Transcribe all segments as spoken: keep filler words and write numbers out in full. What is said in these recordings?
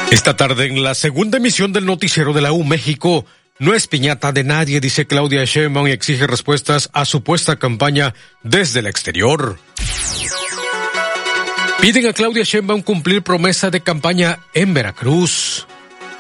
Esta tarde en la segunda emisión del noticiero de la U, México no es piñata de nadie, dice Claudia Sheinbaum, y exige respuestas a supuesta campaña desde el exterior. Piden a Claudia Sheinbaum cumplir promesa de campaña en Veracruz.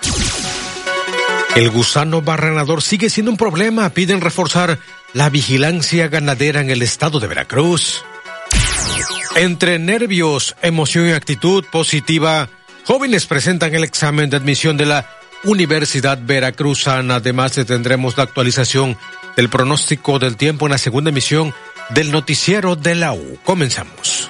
El gusano barrenador sigue siendo un problema. Piden reforzar la vigilancia ganadera en el estado de Veracruz. Entre nervios, emoción y actitud positiva, jóvenes presentan el examen de admisión de la Universidad Veracruzana. Además, tendremos la actualización del pronóstico del tiempo en la segunda emisión del noticiero de la U. Comenzamos.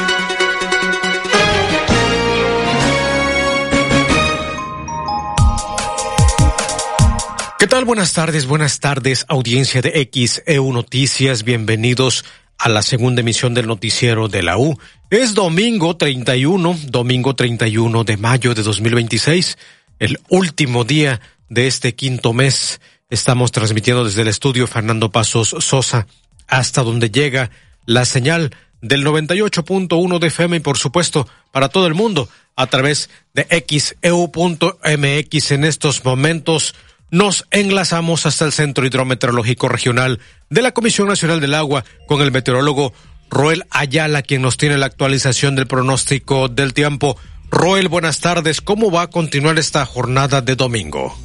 ¿Qué tal? Buenas tardes, buenas tardes, audiencia de X E U Noticias. Bienvenidos a la segunda emisión del noticiero de la U. Es domingo treinta y uno, domingo treinta y uno de mayo de dos mil veintiséis, el último día de este quinto mes. Estamos transmitiendo desde el estudio Fernando Pasos Sosa, hasta donde llega la señal del noventa y ocho punto uno de F M y por supuesto para todo el mundo a través de X E U punto M X. En estos momentos nos enlazamos hasta el Centro Hidrometeorológico Regional de la Comisión Nacional del Agua con el meteorólogo Roel Ayala, quien nos tiene la actualización del pronóstico del tiempo. Roel, buenas tardes. ¿Cómo va a continuar esta jornada de domingo?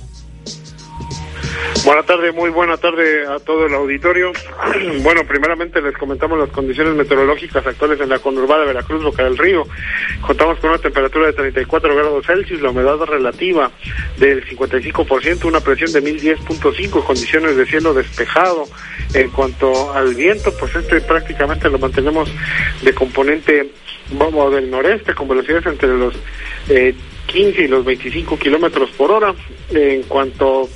Buenas tardes, muy buena tarde a todo el auditorio. Bueno, primeramente les comentamos las condiciones meteorológicas actuales en la conurbada de Veracruz, Boca del Río. Contamos con una temperatura de treinta y cuatro grados Celsius, la humedad relativa del cincuenta y cinco por ciento, una presión de mil diez punto cinco, condiciones de cielo despejado. En cuanto al viento, pues este prácticamente lo mantenemos de componente, vamos, del noreste, con velocidades entre los eh, quince y los veinticinco kilómetros por hora. En cuanto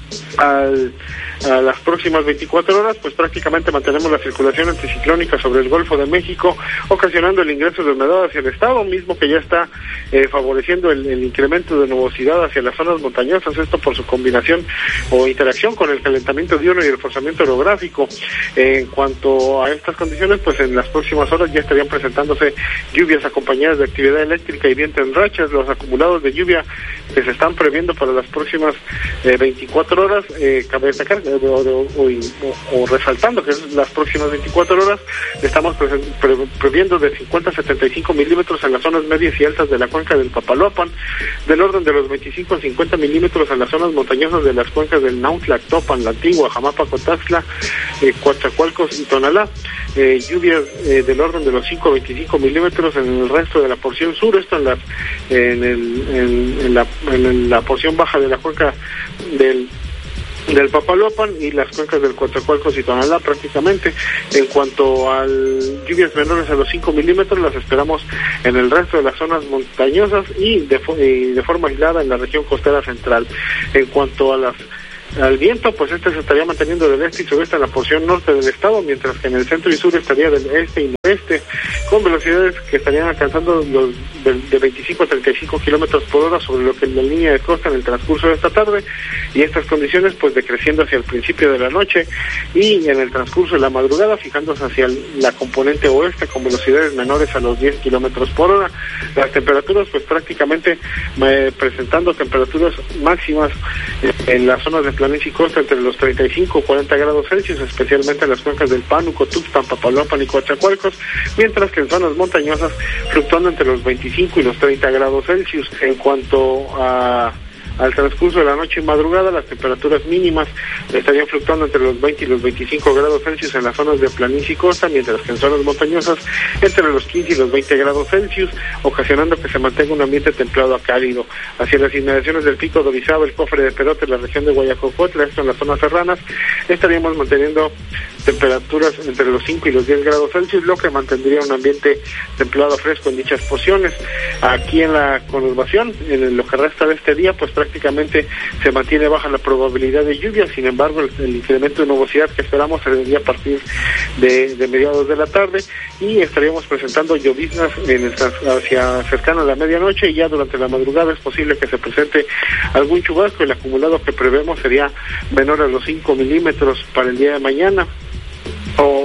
Al, a las próximas veinticuatro horas, pues prácticamente mantenemos la circulación anticiclónica sobre el Golfo de México, ocasionando el ingreso de humedad hacia el estado, mismo que ya está eh, favoreciendo el, el incremento de nubosidad hacia las zonas montañosas, esto por su combinación o interacción con el calentamiento diurno y el forzamiento orográfico. Eh, en cuanto a estas condiciones, pues en las próximas horas ya estarían presentándose lluvias acompañadas de actividad eléctrica y viento en rachas. Los acumulados de lluvia que se están previendo para las próximas eh, veinticuatro horas, eh, cabe destacar o, o, o, o resaltando que es las próximas veinticuatro horas estamos pre, pre, previendo de cincuenta a setenta y cinco milímetros en las zonas medias y altas de la cuenca del Papaloapan, del orden de los veinticinco a cincuenta milímetros en las zonas montañosas de las cuencas del Nautla, Topan, La Antigua, Jamapa, Cotaxtla, eh, Coatzacoalcos y Tonalá. Eh, lluvias eh, del orden de los cinco a veinticinco milímetros en el resto de la porción sur, esto en, las, en, el, en, en, la, en la porción baja de la cuenca del del Papaloapan y las cuencas del Coatzacoalcos y Tonalá prácticamente. En cuanto a lluvias menores a los cinco milímetros, las esperamos en el resto de las zonas montañosas y de, y de forma aislada en la región costera central. En cuanto a las al viento, pues este se estaría manteniendo del este y sudeste en la porción norte del estado, mientras que en el centro y sur estaría del este y noreste, con velocidades que estarían alcanzando los de, de veinticinco a treinta y cinco kilómetros por hora sobre lo que es la línea de costa en el transcurso de esta tarde, y estas condiciones pues decreciendo hacia el principio de la noche y en el transcurso de la madrugada fijándose hacia la componente oeste con velocidades menores a los diez kilómetros por hora. Las temperaturas pues prácticamente eh, presentando temperaturas máximas eh, en las zonas de planicie y costa entre los treinta y cinco y cuarenta grados Celsius, especialmente en las cuencas del Pánuco, Tuxpan, Papaloapan y Coatzacoalcos, mientras que en zonas montañosas fluctuando entre los veinticinco y los treinta grados Celsius. En cuanto a al transcurso de la noche y madrugada, las temperaturas mínimas estarían fluctuando entre los veinte y los veinticinco grados Celsius en las zonas de planicie y costa, mientras que en zonas montañosas entre los quince y los veinte grados Celsius, ocasionando que se mantenga un ambiente templado a cálido. Hacia las inmediaciones del Pico de Orizaba, el Cofre de Perote, la región de Guayacocotla, esto en las zonas serranas, estaríamos manteniendo temperaturas entre los cinco y los diez grados Celsius, lo que mantendría un ambiente templado fresco en dichas porciones. Aquí en la conurbación, en lo que resta de este día, pues prácticamente se mantiene baja la probabilidad de lluvia. Sin embargo, el, el incremento de nubosidad que esperamos sería a partir de, de mediados de la tarde, y estaríamos presentando lloviznas en el, hacia cercano a la medianoche, y ya durante la madrugada es posible que se presente algún chubasco. El acumulado que prevemos sería menor a los cinco milímetros para el día de mañana, o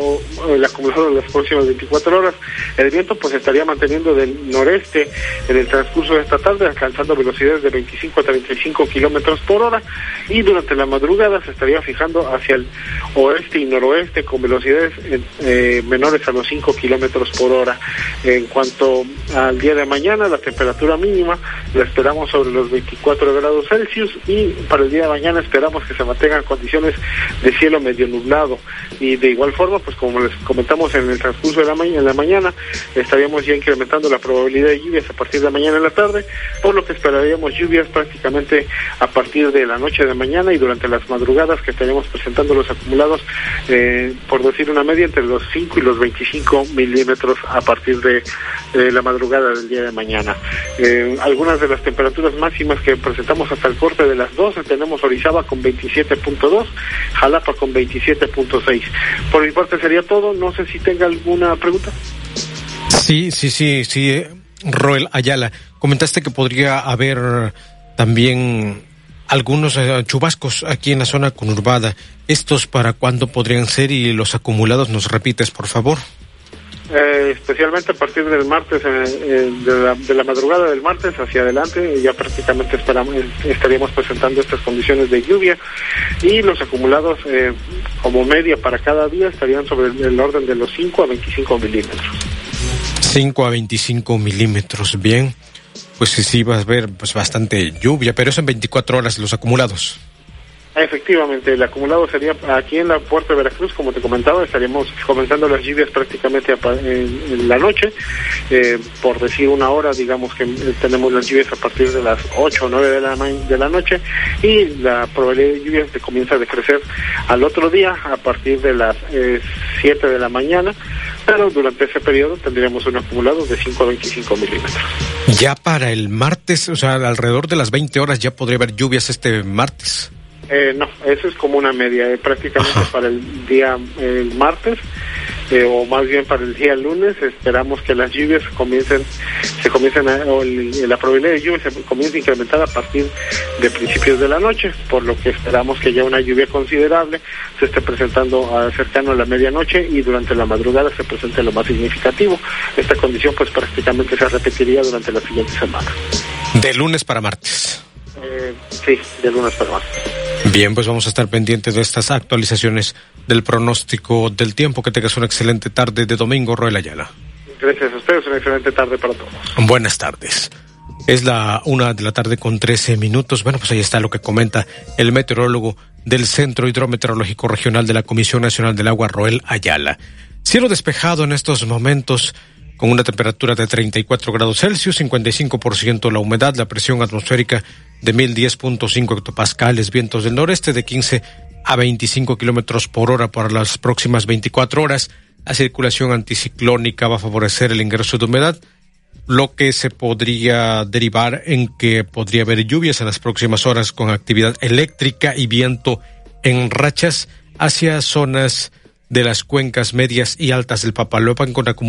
el acumulado de las próximas veinticuatro horas. El viento pues estaría manteniendo del noreste en el transcurso de esta tarde, alcanzando velocidades de veinticinco a treinta y cinco kilómetros por hora, y durante la madrugada se estaría fijando hacia el oeste y noroeste con velocidades eh, menores a los cinco kilómetros por hora. En cuanto al día de mañana, la temperatura mínima la esperamos sobre los veinticuatro grados Celsius, y para el día de mañana esperamos que se mantengan condiciones de cielo medio nublado, y de igual forma, pues como les comentamos en el transcurso de la, ma- en la mañana, estaríamos ya incrementando la probabilidad de lluvias a partir de mañana en la tarde, por lo que esperaríamos lluvias prácticamente a partir de la noche de mañana y durante las madrugadas, que estaríamos presentando los acumulados, eh, por decir una media, entre los cinco y los veinticinco milímetros a partir de, de la madrugada del día de mañana. Eh, algunas de las temperaturas máximas que presentamos hasta el corte de las doce, tenemos Orizaba con veintisiete punto dos, Jalapa con veintisiete punto seis. Por mi parte sería todo, no sé si tenga alguna pregunta. Sí, sí, sí, sí, Roel Ayala, comentaste que podría haber también algunos eh, chubascos aquí en la zona conurbada. ¿Estos para cuándo podrían ser y los acumulados nos repites, por favor? Eh, especialmente a partir del martes, eh, eh, de, la, de la madrugada del martes hacia adelante, ya prácticamente esperamos, estaríamos presentando estas condiciones de lluvia, y los acumulados eh, como media para cada día estarían sobre el, el orden de los cinco a veinticinco milímetros. cinco a veinticinco milímetros, bien. Pues sí, sí va a haber pues bastante lluvia, pero es en veinticuatro horas los acumulados. Efectivamente, el acumulado sería aquí en la puerta de Veracruz, como te comentaba, estaríamos comenzando las lluvias prácticamente en, en la noche, eh, por decir una hora, digamos que tenemos las lluvias a partir de las ocho o nueve de la, de la noche, y la probabilidad de lluvias se comienza a decrecer al otro día a partir de las eh, siete de la mañana, pero durante ese periodo tendríamos un acumulado de cinco a veinticinco milímetros. Ya para el martes, o sea, alrededor de las veinte horas ya podría haber lluvias este martes. Eh, no, eso es como una media, eh, prácticamente Ajá. para el día el martes, eh, o más bien para el día lunes, esperamos que las lluvias comiencen, se comiencen, a, o el, la probabilidad de lluvia se comience a incrementar a partir de principios de la noche, por lo que esperamos que ya una lluvia considerable se esté presentando a, cercano a la medianoche, y durante la madrugada se presente lo más significativo. Esta condición pues prácticamente se repetiría durante la siguiente semana. De lunes para martes. Eh, sí, de lunes para martes. Bien, pues vamos a estar pendientes de estas actualizaciones del pronóstico del tiempo. Que tengas una excelente tarde de domingo, Roel Ayala. Gracias a ustedes, una excelente tarde para todos. Buenas tardes. Es la una de la tarde con trece minutos. Bueno, pues ahí está lo que comenta el meteorólogo del Centro Hidrometeorológico Regional de la Comisión Nacional del Agua, Roel Ayala. Cielo despejado en estos momentos, con una temperatura de treinta y cuatro grados Celsius, cincuenta y cinco por ciento la humedad, la presión atmosférica de mil diez punto cinco hectopascales, vientos del noreste de quince a veinticinco kilómetros por hora para las próximas veinticuatro horas. La circulación anticiclónica va a favorecer el ingreso de humedad, lo que se podría derivar en que podría haber lluvias en las próximas horas con actividad eléctrica y viento en rachas hacia zonas de las cuencas medias y altas del Papaloapan, con acumulación